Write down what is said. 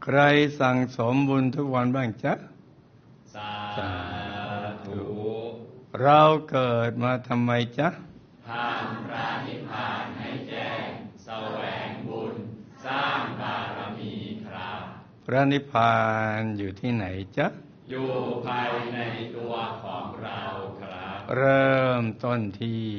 ใครสั่งสมบุญทุกวันบ้างจ๊ะสาธุเราเกิดมาทำไมจ๊ะผ่านพระนิพพานให้แจ้งแสวงบุญสร้างบารมีครับพระนิพพานอยู่ที่ไหนจ๊ะอยู่ภายในตัวของเราครับเริ่มต้นที่